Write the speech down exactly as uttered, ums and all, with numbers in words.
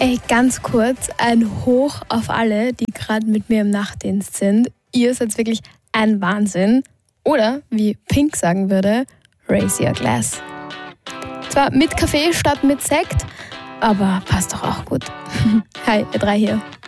Ey, ganz kurz, ein Hoch auf alle, die gerade mit mir im Nachtdienst sind. Ihr seid wirklich ein Wahnsinn. Oder, wie Pink sagen würde, raise your glass. Zwar mit Kaffee statt mit Sekt, aber passt doch auch gut. Hi, ihr drei hier.